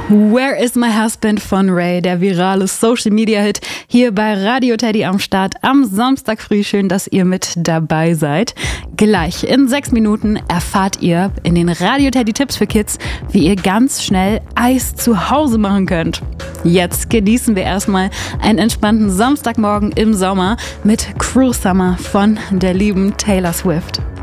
Where is my husband von Ray, der virale Social-Media-Hit hier bei Radio Teddy am Start am Samstag früh. Schön, dass ihr mit dabei seid. Gleich in 6 Minuten erfahrt ihr in den Radio Teddy Tipps für Kids, wie ihr ganz schnell Eis zu Hause machen könnt. Jetzt genießen wir erstmal einen entspannten Samstagmorgen im Sommer mit Cruel Summer von der lieben Taylor Swift.